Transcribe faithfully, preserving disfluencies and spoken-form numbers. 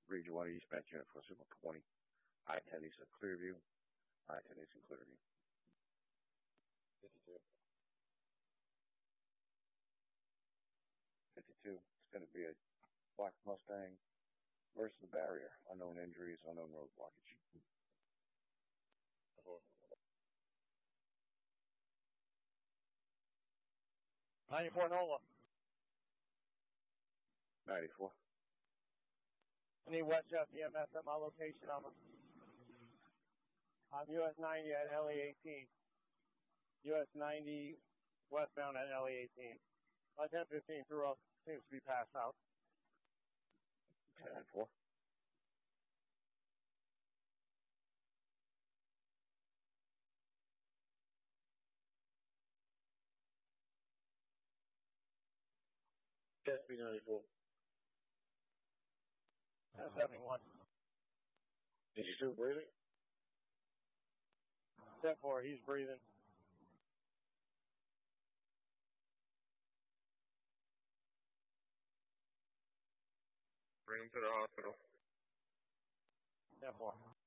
Region one Eastbound unit for Super twenty. I ten East of Clearview. I ten East in Clearview. fifty-two. fifty-two. It's going to be a black Mustang versus the barrier. Unknown injuries, unknown road blockage. Four. ninety-four Nola. ninety-four. I need Westchester E M S at my location. I'm, I'm U S ninety at L E eighteen. U S ninety westbound at L E eighteen. My ten fifteen through up seems to be passed out. ten four. S B ninety-four. seventy-one. Is he still breathing? ten four, he's breathing. Bring him to the hospital. ten four.